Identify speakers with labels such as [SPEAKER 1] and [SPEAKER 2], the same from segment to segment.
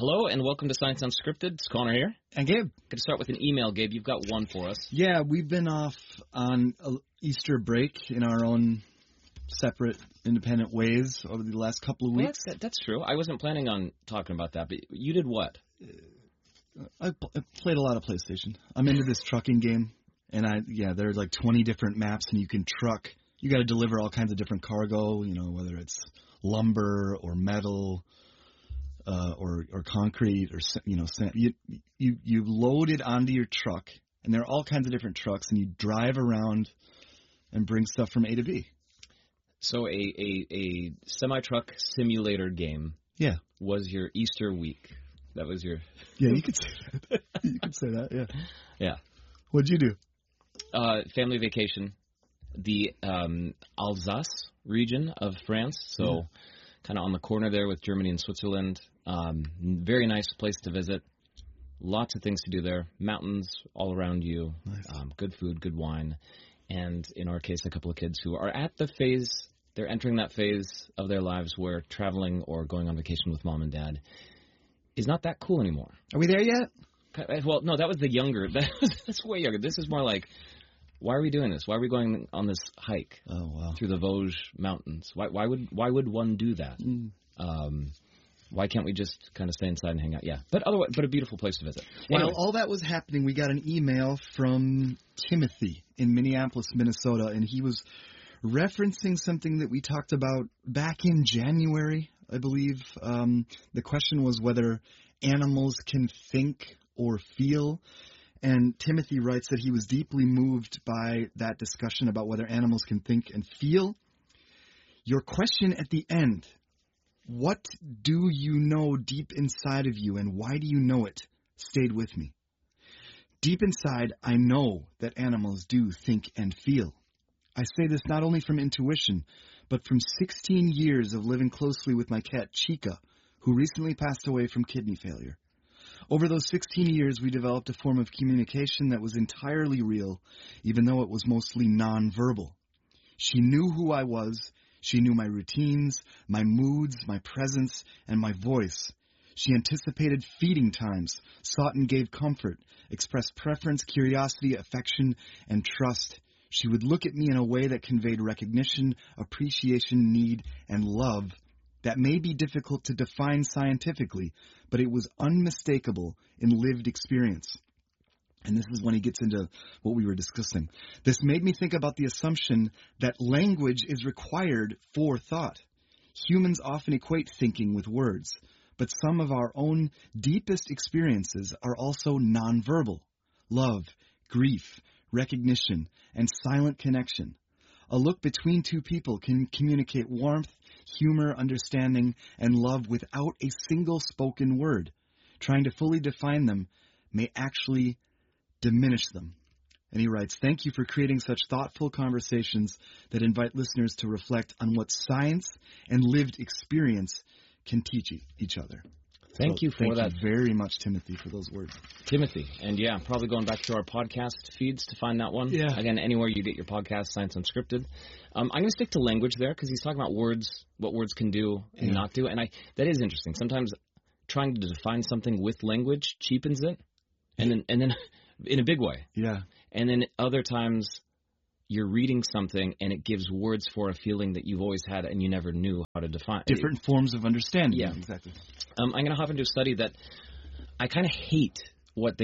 [SPEAKER 1] Hello and welcome to Science Unscripted. It's Connor here.
[SPEAKER 2] And Gabe.
[SPEAKER 1] Going to start with an email, Gabe. You've got one for us.
[SPEAKER 2] Yeah, we've been off on Easter break in our own separate, independent ways over the last couple of weeks.
[SPEAKER 1] Well, that's true. I wasn't planning on talking about that, but you did what?
[SPEAKER 2] I played a lot of PlayStation. I'm into this trucking game, and there's like 20 different maps, and you can truck. You got to deliver all kinds of different cargo, whether it's lumber or metal. Or concrete or sand. You load it onto your truck, and there are all kinds of different trucks, and you drive around and bring stuff from A to B.
[SPEAKER 1] So a semi-truck simulator game.
[SPEAKER 2] Yeah.
[SPEAKER 1] Was your Easter week? That was your.
[SPEAKER 2] Yeah, you could say that. You could say that. Yeah.
[SPEAKER 1] Yeah.
[SPEAKER 2] What'd you do?
[SPEAKER 1] Family vacation, the Alsace region of France. So. Yeah. Kind of on the corner there with Germany and Switzerland. Very nice place to visit. Lots of things to do there. Mountains all around you. Nice. Good food, good wine. And in our case, a couple of kids who are at the phase, they're entering that phase of their lives where traveling or going on vacation with mom and dad is not that cool anymore.
[SPEAKER 2] Are we there yet?
[SPEAKER 1] Well, no, that was the younger. That's way younger. This is more like, why are we doing this? Why are we going on this hike through the Vosges Mountains? Why would one do that? Why can't we just kind of stay inside and hang out? Yeah, but a beautiful place to visit.
[SPEAKER 2] While all that was happening, we got an email from Timothy in Minneapolis, Minnesota, and he was referencing something that we talked about back in January, I believe. The question was whether animals can think or feel. And Timothy writes that he was deeply moved by that discussion about whether animals can think and feel. Your question at the end, what do you know deep inside of you and why do you know it, stayed with me. Deep inside, I know that animals do think and feel. I say this not only from intuition, but from 16 years of living closely with my cat Chica, who recently passed away from kidney failure. Over those 16 years, we developed a form of communication that was entirely real, even though it was mostly nonverbal. She knew who I was. She knew my routines, my moods, my presence, and my voice. She anticipated feeding times, sought and gave comfort, expressed preference, curiosity, affection, and trust. She would look at me in a way that conveyed recognition, appreciation, need, and love. That may be difficult to define scientifically, but it was unmistakable in lived experience. And this is when he gets into what we were discussing. This made me think about the assumption that language is required for thought. Humans often equate thinking with words, but some of our own deepest experiences are also nonverbal. Love, grief, recognition, and silent connection. A look between two people can communicate warmth, humor, understanding, and love without a single spoken word. Trying to fully define them may actually diminish them. And he writes, thank you for creating such thoughtful conversations that invite listeners to reflect on what science and lived experience can teach each other.
[SPEAKER 1] Thank you for that.
[SPEAKER 2] Thank you very much, Timothy, for those words.
[SPEAKER 1] Timothy. And yeah, probably going back to our podcast feeds to find that one.
[SPEAKER 2] Yeah.
[SPEAKER 1] Again, anywhere you get your podcast, Science Unscripted. I'm going to stick to language there because he's talking about words, what words can do and not do. And that is interesting. Sometimes trying to define something with language cheapens it. And then in a big way.
[SPEAKER 2] Yeah.
[SPEAKER 1] And then other times you're reading something and it gives words for a feeling that you've always had and you never knew how to define.
[SPEAKER 2] Different forms of understanding.
[SPEAKER 1] Yeah,
[SPEAKER 2] exactly.
[SPEAKER 1] I'm going to hop into a study that I kind of hate what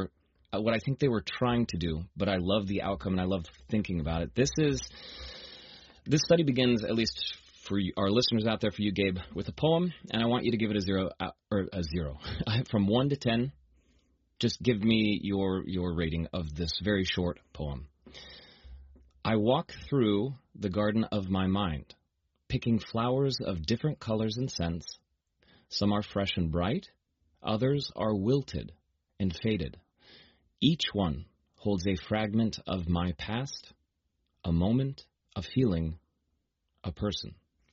[SPEAKER 1] I think they were trying to do, but I love the outcome and I love thinking about it. This study begins, at least for our listeners out there, for you, Gabe, with a poem, and I want you to give it a zero. From 1 to 10, just give me your rating of this very short poem. I walk through the garden of my mind, picking flowers of different colors and scents. Some are fresh and bright, others are wilted and faded. Each one holds a fragment of my past, a moment, a feeling, a person.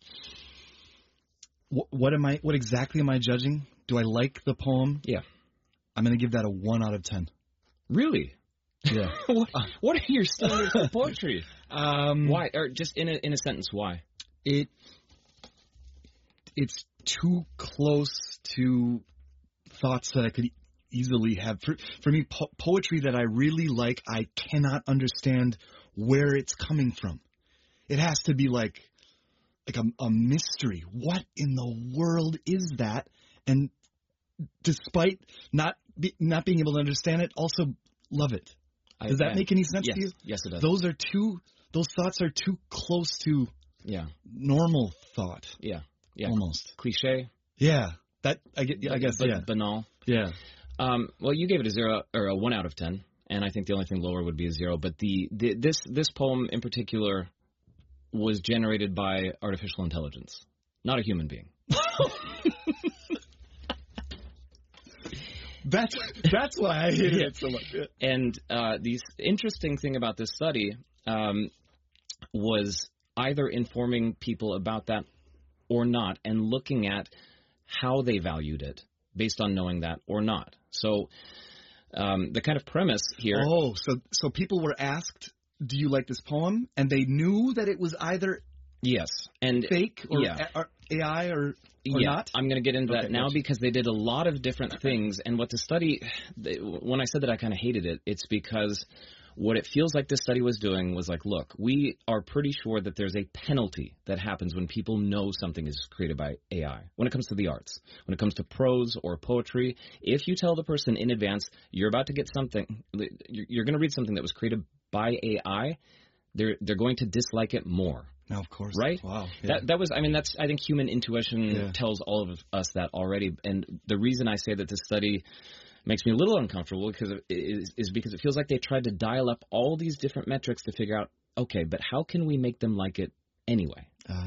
[SPEAKER 2] What exactly am I judging? Do I like the poem?
[SPEAKER 1] Yeah.
[SPEAKER 2] I'm going to give that a 1 out of 10.
[SPEAKER 1] Really?
[SPEAKER 2] Yeah.
[SPEAKER 1] What are your standards for poetry? Why? Or just in a sentence, why?
[SPEAKER 2] It's too close to thoughts that I could easily have. For me, poetry that I really like, I cannot understand where it's coming from. It has to be like a mystery. What in the world is that? And despite not being able to understand it, also love it. Does that make any sense to you?
[SPEAKER 1] Yes, it does.
[SPEAKER 2] Those thoughts are too close to normal thought.
[SPEAKER 1] Yeah.
[SPEAKER 2] Almost.
[SPEAKER 1] Cliche.
[SPEAKER 2] Yeah. That I guess.
[SPEAKER 1] Banal.
[SPEAKER 2] Yeah.
[SPEAKER 1] Well, you gave it a 0 or a 1 out of 10, and I think the only thing lower would be a 0. But this poem in particular was generated by artificial intelligence, not a human being.
[SPEAKER 2] That's why I hated it so much. Yeah.
[SPEAKER 1] And the interesting thing about this study was either informing people about that or not, and looking at how they valued it based on knowing that or not. So the kind of premise here.
[SPEAKER 2] Oh, so people were asked, "Do you like this poem?" And they knew that it was either fake or AI or not?
[SPEAKER 1] I'm going to get into that now because they did a lot of different things. And what the study, when I said that I kind of hated it, it's because what it feels like this study was doing was like, look, we are pretty sure that there's a penalty that happens when people know something is created by AI. When it comes to the arts, when it comes to prose or poetry, if you tell the person in advance you're about to get something, you're going to read something that was created by AI, they're going to dislike it more.
[SPEAKER 2] No, of course.
[SPEAKER 1] Right?
[SPEAKER 2] Wow. Yeah.
[SPEAKER 1] That's I think human intuition tells all of us that already. And the reason I say that this study makes me a little uncomfortable is because it feels like they tried to dial up all these different metrics to figure out, okay, but how can we make them like it anyway?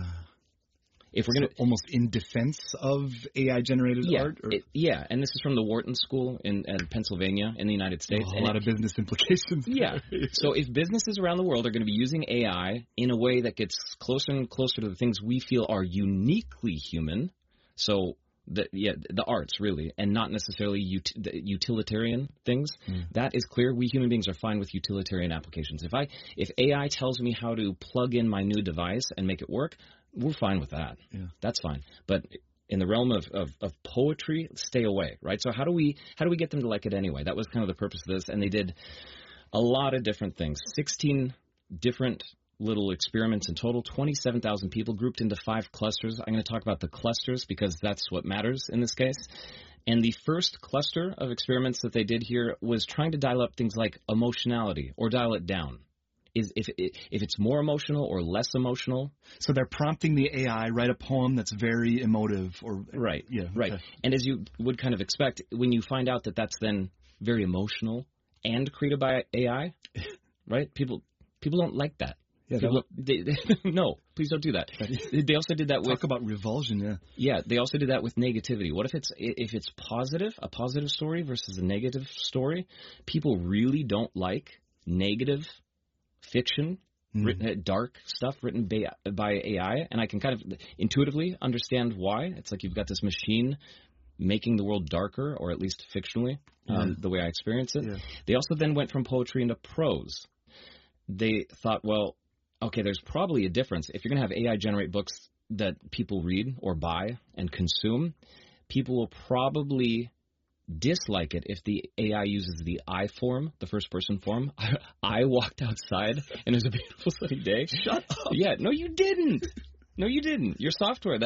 [SPEAKER 1] If we're
[SPEAKER 2] almost in defense of AI-generated art? Or?
[SPEAKER 1] And this is from the Wharton School in Pennsylvania in the United States.
[SPEAKER 2] A lot of business implications.
[SPEAKER 1] Yeah. So if businesses around the world are going to be using AI in a way that gets closer and closer to the things we feel are uniquely human, so the arts really, and not necessarily the utilitarian things, that is clear. We human beings are fine with utilitarian applications. If AI tells me how to plug in my new device and make it work, we're fine with that. Yeah. That's fine. But in the realm of poetry, stay away, right? So how do we get them to like it anyway? That was kind of the purpose of this, and they did a lot of different things. 16 different little experiments in total, 27,000 people grouped into 5 clusters. I'm going to talk about the clusters because that's what matters in this case. And the first cluster of experiments that they did here was trying to dial up things like emotionality or dial it down. If it's more emotional or less emotional.
[SPEAKER 2] So they're prompting the AI, write a poem that's very emotive.
[SPEAKER 1] Right. And as you would kind of expect, when you find out that that's then very emotional and created by AI, right? People don't like that.
[SPEAKER 2] Yeah,
[SPEAKER 1] no, please don't do that. They also did that with...
[SPEAKER 2] Talk about revulsion, yeah.
[SPEAKER 1] Yeah, they also did that with negativity. What if it's positive, a positive story versus a negative story? People really don't like negative fiction, dark stuff written by AI, and I can kind of intuitively understand why. It's like you've got this machine making the world darker, or at least fictionally, the way I experience it. Yeah. They also then went from poetry into prose. They thought, well, okay, there's probably a difference. If you're going to have AI generate books that people read or buy and consume, people will probably dislike it if the AI uses the I form, the first person form. I walked outside and it was a beautiful sunny day.
[SPEAKER 2] Shut up.
[SPEAKER 1] Yeah, no, you didn't. Your software.